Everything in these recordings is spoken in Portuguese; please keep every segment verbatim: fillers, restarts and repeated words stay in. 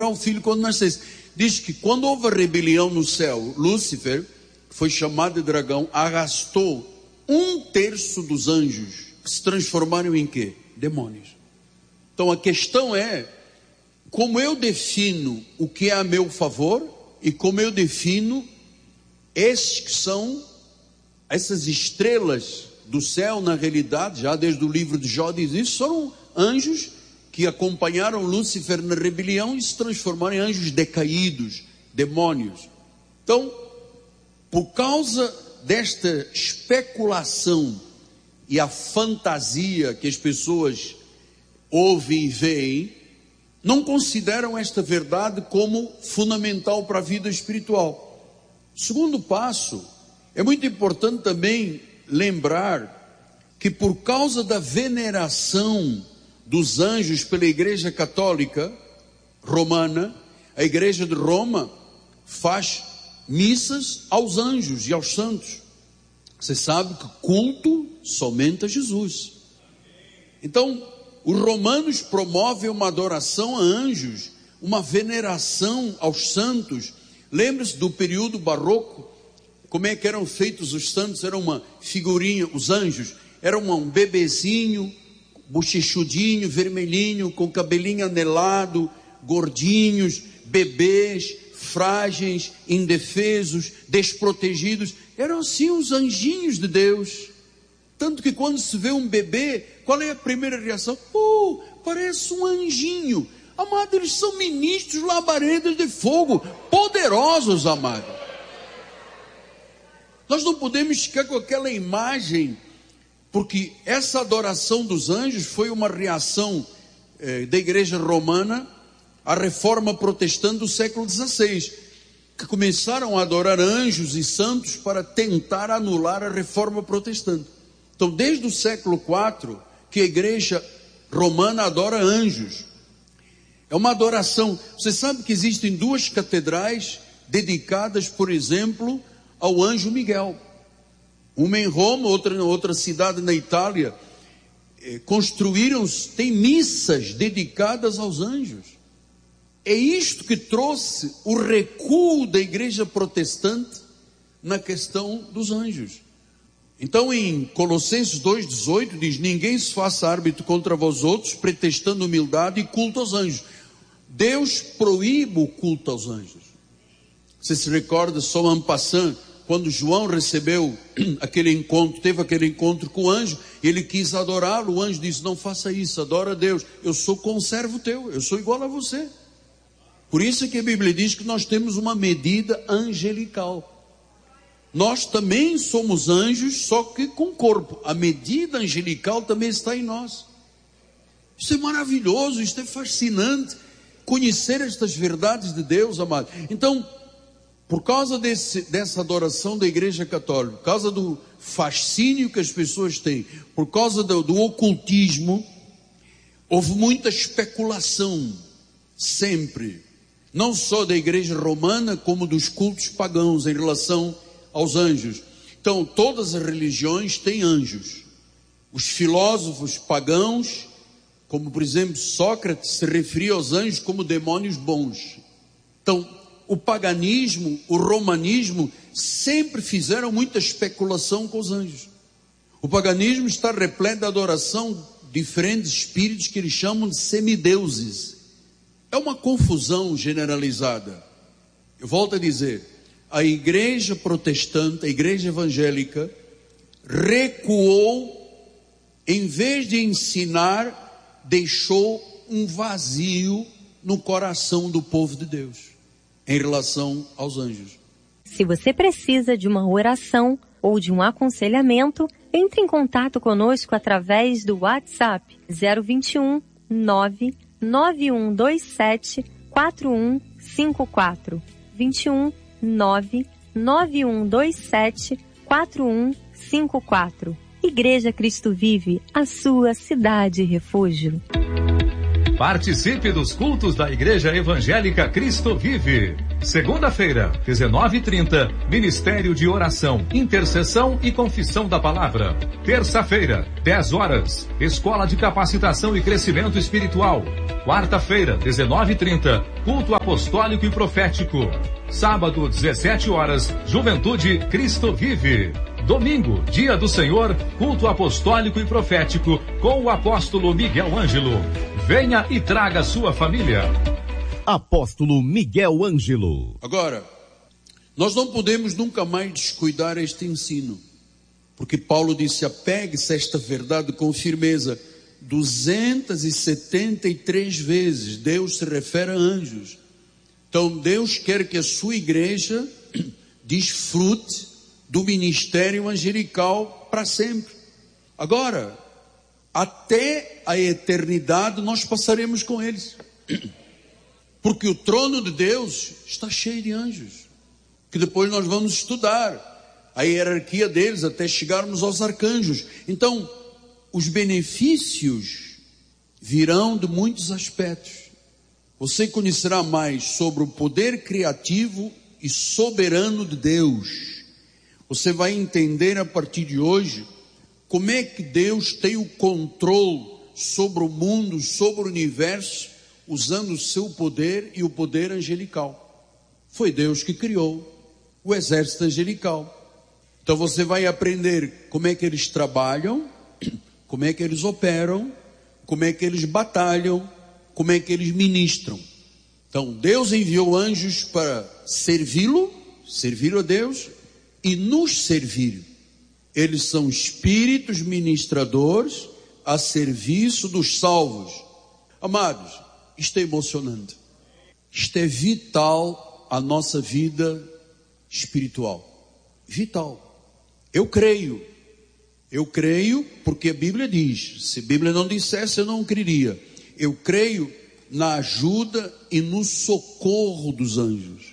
o filho quando nascesse. Diz que quando houve a rebelião no céu, Lúcifer, que foi chamado de dragão, arrastou um terço dos anjos, que se transformaram em quê? Demônios. Então a questão é, como eu defino o que é a meu favor, e como eu defino esses que são, essas estrelas do céu, na realidade, já desde o livro de Jó diz isso, foram anjos que acompanharam Lúcifer na rebelião e se transformaram em anjos decaídos, demônios. Então, por causa desta especulação e a fantasia que as pessoas ouvem e veem, não consideram esta verdade como fundamental para a vida espiritual. Segundo passo, é muito importante também lembrar que por causa da veneração dos anjos pela Igreja Católica Romana, a Igreja de Roma faz missas aos anjos e aos santos. Você sabe que culto somente a Jesus. Então, os romanos promovem uma adoração a anjos, uma veneração aos santos. Lembre-se do período barroco, como é que eram feitos os santos? Era uma figurinha, os anjos, era um bebezinho, bochechudinho, vermelhinho, com cabelinho anelado, gordinhos, bebês, frágeis, indefesos, desprotegidos. Eram assim os anjinhos de Deus. Tanto que quando se vê um bebê, qual é a primeira reação? Oh, parece um anjinho. Amado, eles são ministros labaredas de fogo, poderosos, amado. Nós não podemos ficar com aquela imagem, porque essa adoração dos anjos foi uma reação eh, da igreja romana à reforma protestante do século dezesseis, que começaram a adorar anjos e santos para tentar anular a reforma protestante. Então, desde o século quatro, que a igreja romana adora anjos. É uma adoração. Você sabe que existem duas catedrais dedicadas, por exemplo, ao anjo Miguel. Uma em Roma, outra em outra cidade na Itália. Construíram, tem missas dedicadas aos anjos. É isto que trouxe o recuo da igreja protestante na questão dos anjos. Então em Colossenses dois, dezoito diz: ninguém se faça árbitro contra vós outros, pretextando humildade e culto aos anjos. Deus proíbe o culto aos anjos. Você se recorda, só en passant, quando João recebeu aquele encontro, teve aquele encontro com o anjo, ele quis adorá-lo, o anjo disse: não faça isso, adora a Deus, eu sou conservo teu, eu sou igual a você. Por isso é que a Bíblia diz que nós temos uma medida angelical. Nós também somos anjos, só que com corpo. A medida angelical também está em nós. Isso é maravilhoso, isso é fascinante, conhecer estas verdades de Deus, amado. Então, por causa desse, dessa adoração da igreja católica, por causa do fascínio que as pessoas têm, por causa do, do ocultismo, houve muita especulação, sempre, não só da igreja romana, como dos cultos pagãos em relação aos anjos. Então, todas as religiões têm anjos. Os filósofos pagãos, como por exemplo Sócrates, se referia aos anjos como demônios bons. Então, o paganismo, o romanismo, sempre fizeram muita especulação com os anjos. O paganismo está repleto de adoração de diferentes espíritos que eles chamam de semideuses. É uma confusão generalizada. Eu volto a dizer, a igreja protestante, a igreja evangélica, recuou, em vez de ensinar, deixou um vazio no coração do povo de Deus, em relação aos anjos. Se você precisa de uma oração ou de um aconselhamento, entre em contato conosco através do WhatsApp zero vinte e um, nove nove um dois sete, quatro um cinco quatro. vinte e um, nove nove um dois sete, quatro um cinco quatro. Igreja Cristo Vive, a sua cidade refúgio. Participe dos cultos da Igreja Evangélica Cristo Vive. Segunda-feira, dezenove e trinta, Ministério de Oração, Intercessão e Confissão da Palavra. Terça-feira, dez horas, Escola de Capacitação e Crescimento Espiritual. Quarta-feira, dezenove e trinta, Culto Apostólico e Profético. Sábado, dezessete horas, Juventude Cristo Vive. Domingo, Dia do Senhor, Culto Apostólico e Profético com o apóstolo Miguel Ângelo. Venha e traga sua família. Apóstolo Miguel Ângelo. Agora, nós não podemos nunca mais descuidar este ensino, porque Paulo disse: apegue-se a esta verdade com firmeza. duzentas e setenta e três vezes Deus se refere a anjos. Então Deus quer que a sua igreja desfrute do ministério angelical para sempre. Agora, até a eternidade nós passaremos com eles, porque o trono de Deus está cheio de anjos, que depois nós vamos estudar a hierarquia deles até chegarmos aos arcanjos. Então, os benefícios virão de muitos aspectos. Você conhecerá mais sobre o poder criativo e soberano de Deus. Você vai entender a partir de hoje como é que Deus tem o controle sobre o mundo, sobre o universo, usando o seu poder e o poder angelical. Foi Deus que criou o exército angelical. Então você vai aprender como é que eles trabalham, como é que eles operam, como é que eles batalham, como é que eles ministram. Então Deus enviou anjos para servi-lo, servir a Deus e nos servir. Eles são espíritos ministradores a serviço dos salvos. Amados, isto é emocionante. Isto é vital à nossa vida espiritual. Vital. Eu creio. Eu creio porque a Bíblia diz. Se a Bíblia não dissesse, eu não creria. Eu creio na ajuda e no socorro dos anjos.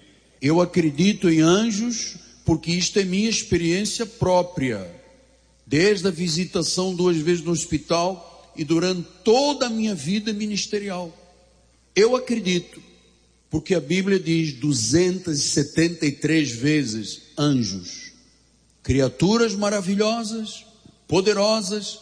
Eu acredito em anjos porque isto é minha experiência própria. Desde a visitação duas vezes no hospital e durante toda a minha vida ministerial. Eu acredito, porque a Bíblia diz duzentas e setenta e três vezes anjos. Criaturas maravilhosas, poderosas,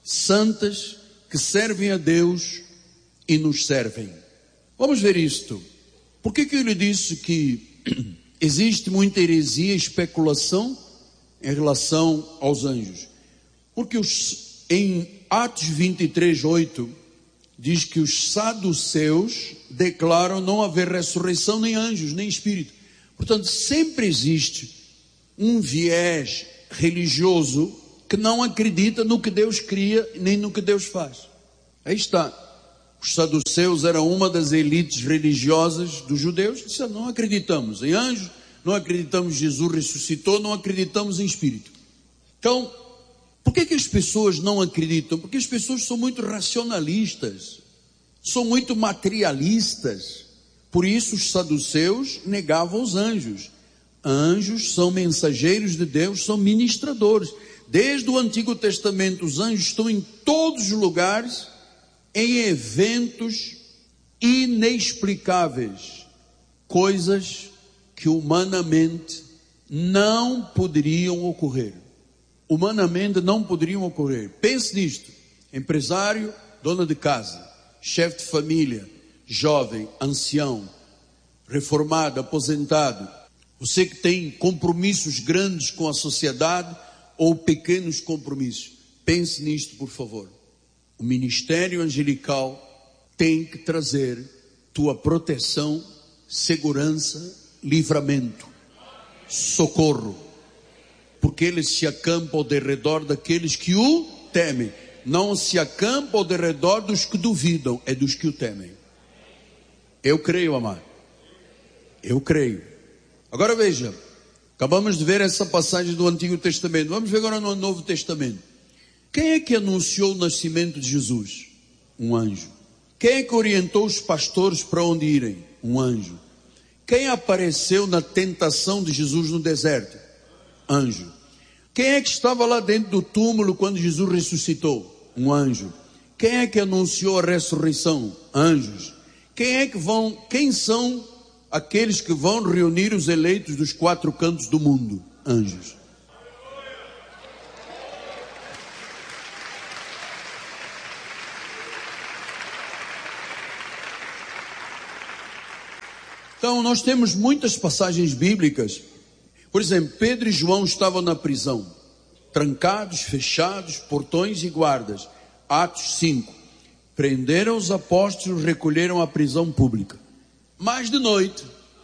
santas, que servem a Deus e nos servem. Vamos ver isto. Por que que ele disse que existe muita heresia e especulação em relação aos anjos? Porque os, em Atos vinte e três, oito, diz que os saduceus declaram não haver ressurreição, nem anjos, nem espírito. Portanto, sempre existe um viés religioso que não acredita no que Deus cria, nem no que Deus faz. Aí está. Os saduceus eram uma das elites religiosas dos judeus. Disseram: não acreditamos em anjos, não acreditamos que Jesus ressuscitou, não acreditamos em espírito. Então, por que que as pessoas não acreditam? Porque as pessoas são muito racionalistas, são muito materialistas. Por isso os saduceus negavam os anjos. Anjos são mensageiros de Deus, são ministradores. Desde o Antigo Testamento os anjos estão em todos os lugares, em eventos inexplicáveis, coisas que humanamente não poderiam ocorrer. Humanamente não poderiam ocorrer. Pense nisto: empresário, dona de casa, chefe de família, jovem, ancião, reformado, aposentado, você que tem compromissos grandes com a sociedade ou pequenos compromissos, pense nisto, por favor. O ministério angelical tem que trazer tua proteção, segurança, livramento, socorro, porque ele se acampa ao derredor daqueles que o temem. Não se acampa ao derredor dos que duvidam, é dos que o temem. Eu creio, amado. Eu creio. Agora veja, acabamos de ver essa passagem do Antigo Testamento. Vamos ver agora no Novo Testamento. Quem é que anunciou o nascimento de Jesus? Um anjo. Quem é que orientou os pastores para onde irem? Um anjo. Quem apareceu na tentação de Jesus no deserto? Anjo. Quem é que estava lá dentro do túmulo quando Jesus ressuscitou? Um anjo. Quem é que anunciou a ressurreição? Anjos. Quem é que vão, quem são aqueles que vão reunir os eleitos dos quatro cantos do mundo, anjos. Então nós temos muitas passagens bíblicas. Por exemplo, Pedro e João estavam na prisão, trancados, fechados, portões e guardas. Atos cinco. Prenderam os apóstolos, recolheram à prisão pública. Mas de noite,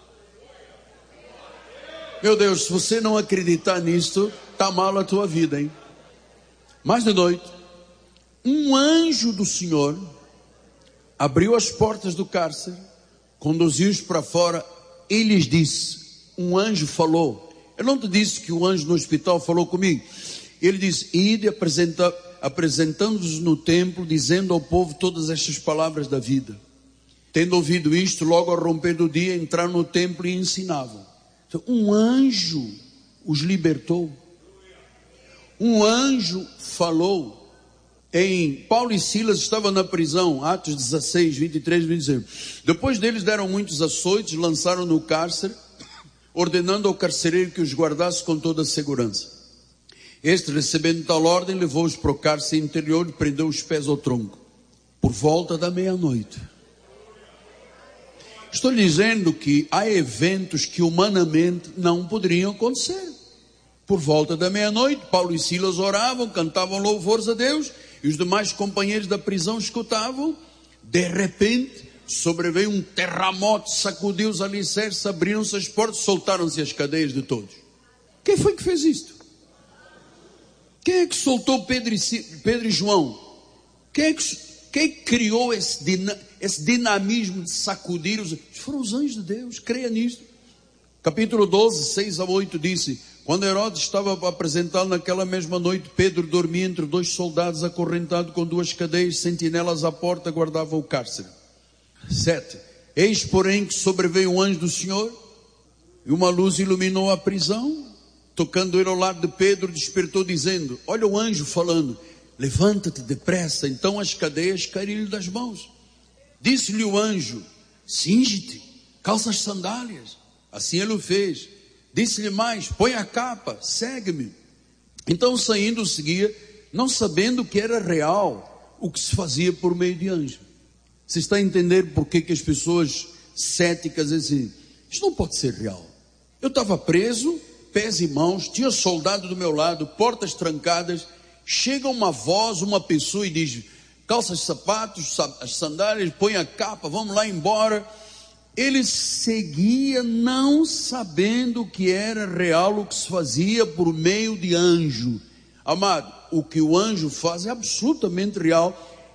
meu Deus, se você não acreditar nisso, tá mal a tua vida, hein? Mas de noite, um anjo do Senhor abriu as portas do cárcere, conduziu-os para fora e lhes disse, um anjo falou. Eu não te disse que o anjo no hospital falou comigo. Ele disse, ide apresenta, apresentando-os no templo, dizendo ao povo todas estas palavras da vida. Tendo ouvido isto, logo ao romper do dia, entraram no templo e ensinavam. Então, um anjo os libertou. Um anjo falou. Em Paulo e Silas estavam na prisão, Atos dezesseis, vinte e três, vinte e cinco. Depois deles deram muitos açoites, lançaram no cárcere, ordenando ao carcereiro que os guardasse com toda a segurança. Este, recebendo tal ordem, levou-os para o cárcere interior e prendeu os pés ao tronco, por volta da meia-noite. Estou dizendo que há eventos que humanamente não poderiam acontecer. Por volta da meia-noite, Paulo e Silas oravam, cantavam louvores a Deus, e os demais companheiros da prisão escutavam. De repente, sobreveio um terremoto, sacudiu os alicerces, abriram-se as portas, soltaram-se as cadeias de todos. Quem foi que fez isto? Quem é que soltou Pedro e, Pedro e João? Quem é que, quem é que criou esse, dina, esse dinamismo de sacudir os... Foram os anjos de Deus, creia nisto. Capítulo doze, seis a oito disse, quando Herodes estava a apresentá-lo naquela mesma noite, Pedro dormia entre dois soldados, acorrentado com duas cadeias, sentinelas à porta guardavam o cárcere. sete. Eis, porém, que sobreveio um anjo do Senhor, e uma luz iluminou a prisão. Tocando ele ao lado de Pedro, despertou dizendo, olha o anjo falando, levanta-te depressa. Então as cadeias caíram-lhe das mãos. Disse-lhe o anjo, cinge-te, calça as sandálias. Assim ele o fez. Disse-lhe mais, põe a capa, segue-me. Então saindo o seguia, não sabendo que era real o que se fazia por meio de anjo. Você está a entender por que, que as pessoas céticas dizem, isso não pode ser real. Eu estava preso, pés e mãos, tinha soldado do meu lado, portas trancadas, chega uma voz, uma pessoa e diz, calça os sapatos, as sandálias, põe a capa, vamos lá embora. Ele seguia não sabendo que era real o que se fazia por meio de anjo. Amado, o que o anjo faz é absolutamente real,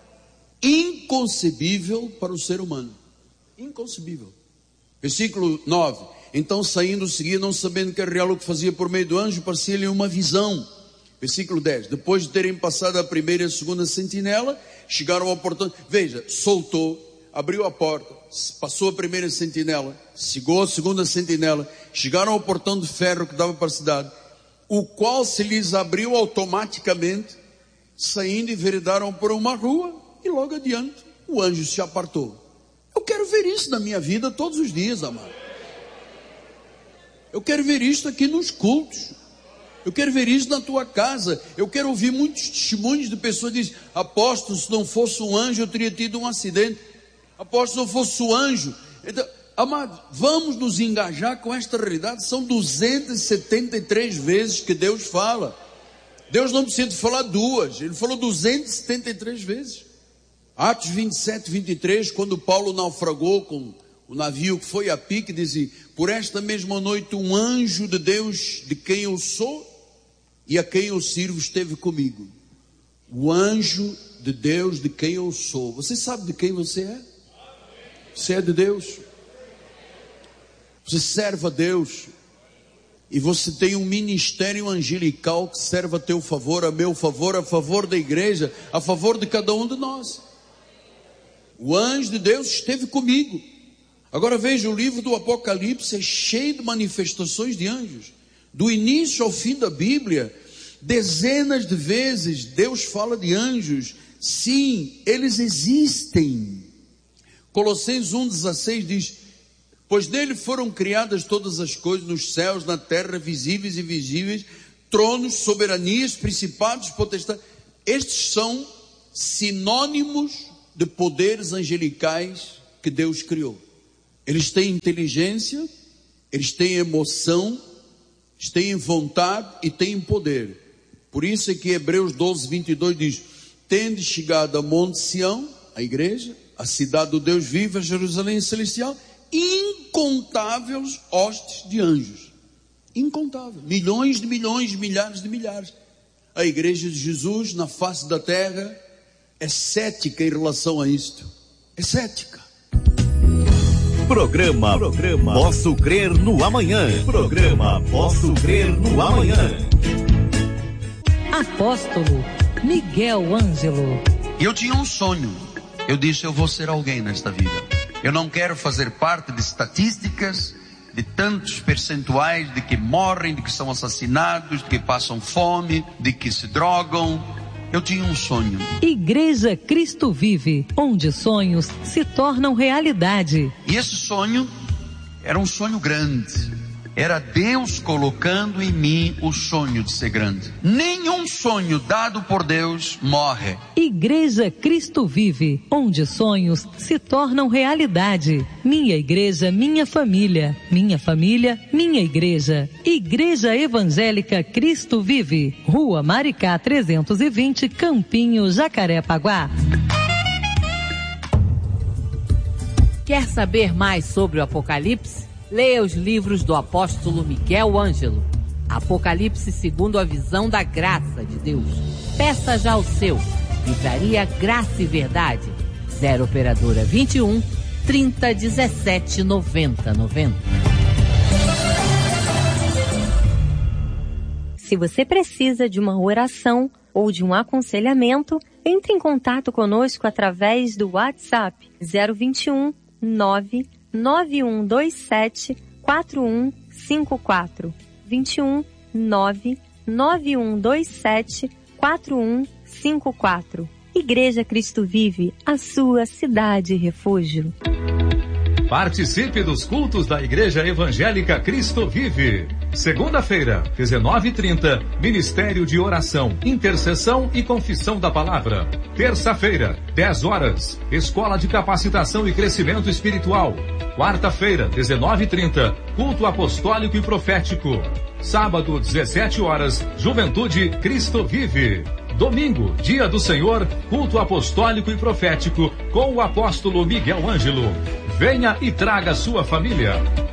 inconcebível para o ser humano. Inconcebível. Versículo nove. Então saindo seguia, não sabendo que era real o que fazia por meio do anjo, parecia-lhe uma visão. Versículo dez. Depois de terem passado a primeira e a segunda sentinela, chegaram ao portão. Veja, soltou, abriu a porta, passou a primeira sentinela, chegou a segunda sentinela, chegaram ao portão de ferro que dava para a cidade, o qual se lhes abriu automaticamente, saindo e veredaram por uma rua, e logo adiante o anjo se apartou. Eu quero ver isso na minha vida todos os dias, amado. Eu quero ver isso aqui nos cultos. Eu quero ver isso na tua casa. Eu quero ouvir muitos testemunhos de pessoas que dizem, apóstolo, se não fosse um anjo eu teria tido um acidente. Apóstolo, se não fosse o anjo. Então, amado, vamos nos engajar com esta realidade. São duzentas e setenta e três vezes que Deus fala. Deus não precisa de falar duas. Ele falou duzentas e setenta e três vezes. Atos vinte e sete, vinte e três, quando Paulo naufragou com o navio que foi a pique, dizia, por esta mesma noite um anjo de Deus, de quem eu sou e a quem eu sirvo, esteve comigo. O anjo de Deus, de quem eu sou. Você sabe de quem você é? Você é de Deus. Você serve a Deus. E você tem um ministério angelical que serve a teu favor, a meu favor, a favor da igreja, a favor de cada um de nós. O anjo de Deus esteve comigo. Agora veja, o livro do Apocalipse é cheio de manifestações de anjos. Do início ao fim da Bíblia, dezenas de vezes Deus fala de anjos. Sim, eles existem. Colossenses um, dezesseis diz, Pois nele foram criadas todas as coisas nos céus, na terra, visíveis e invisíveis, tronos, soberanias, principados, potestades. Estes são sinônimos de poderes angelicais que Deus criou. Eles têm inteligência, eles têm emoção, eles têm vontade e têm poder. Por isso é que Hebreus doze, vinte e dois diz: tende chegado a Monte Sião, a igreja, a cidade do Deus vivo, a Jerusalém celestial, incontáveis hostes de anjos. Incontáveis, milhões de milhões, milhares de milhares. A igreja de Jesus na face da terra é cética em relação a isto. É cética. Programa, programa Posso Crer no Amanhã. Programa Posso Crer no Amanhã. Apóstolo Miguel Ângelo. Eu tinha um sonho. Eu disse: eu vou ser alguém nesta vida. Eu não quero fazer parte de estatísticas, de tantos percentuais de que morrem, de que são assassinados, de que passam fome, de que se drogam. Eu tinha um sonho. Igreja Cristo Vive, onde sonhos se tornam realidade. E esse sonho era um sonho grande. Era Deus colocando em mim o sonho de ser grande. Nenhum sonho dado por Deus morre. Igreja Cristo Vive, onde sonhos se tornam realidade. Minha igreja, minha família. Minha família, minha igreja. Igreja Evangélica Cristo Vive. Rua Maricá trezentos e vinte, Campinho, Jacarepaguá. Quer saber mais sobre o Apocalipse? Leia os livros do apóstolo Miguel Ângelo. Apocalipse segundo a visão da graça de Deus. Peça já o seu. Livraria Graça e Verdade. zero operadora vinte e um, trinta, dezessete, noventa, noventa. Se você precisa de uma oração ou de um aconselhamento, entre em contato conosco através do WhatsApp zero vinte e um, nove nove um dois sete, quatro um cinco quatro. vinte e um, nove nove um dois sete, quatro um cinco quatro. Igreja Cristo Vive, a sua cidade refúgio. Participe dos cultos da Igreja Evangélica Cristo Vive. Segunda-feira, dezenove e trinta, Ministério de Oração, Intercessão e Confissão da Palavra. Terça-feira, dez horas, Escola de Capacitação e Crescimento Espiritual. Quarta-feira, dezenove e trinta, Culto Apostólico e Profético. Sábado, dezessete horas, Juventude Cristo Vive. Domingo, Dia do Senhor, Culto Apostólico e Profético com o apóstolo Miguel Ângelo. Venha e traga sua família.